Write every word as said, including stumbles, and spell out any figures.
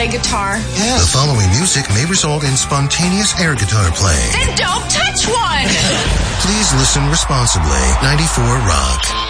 play guitar? Yes. The following music may result in spontaneous air guitar playing. Then don't touch one! Please listen responsibly. ninety-four Rock.